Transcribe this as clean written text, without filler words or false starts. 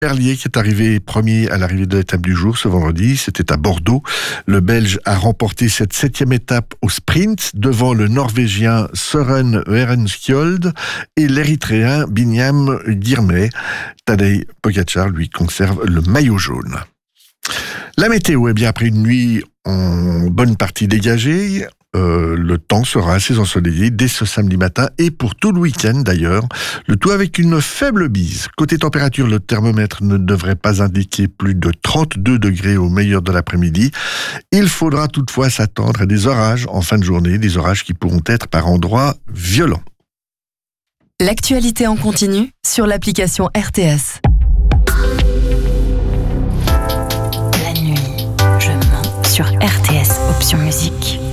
Perlier qui est arrivé premier à l'arrivée de l'étape du jour ce vendredi, c'était à Bordeaux. Le Belge a remporté cette 7e étape au sprint devant le Norvégien Søren Werenskjold et l'Érythréen Binyam Girmay. Tadej Pogačar, lui, conserve le maillot jaune. La météo, eh bien, après une nuit en bonne partie dégagée, le temps sera assez ensoleillé dès ce samedi matin et pour tout le week-end d'ailleurs, le tout avec une faible bise. Côté température, le thermomètre ne devrait pas indiquer plus de 32 degrés au meilleur de l'après-midi. Il faudra toutefois s'attendre à des orages en fin de journée, des orages qui pourront être par endroits violents. L'actualité en continu sur l'application RTS. La nuit, je mens sur RTS Option Musique.